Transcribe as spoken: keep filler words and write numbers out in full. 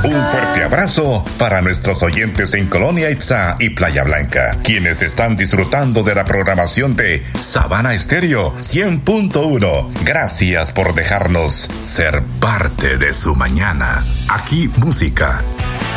Un fuerte abrazo para nuestros oyentes en Colonia Itzá y Playa Blanca, quienes están disfrutando de la programación de Sabana Estéreo cien punto uno. Gracias por dejarnos ser parte de su mañana. Aquí música,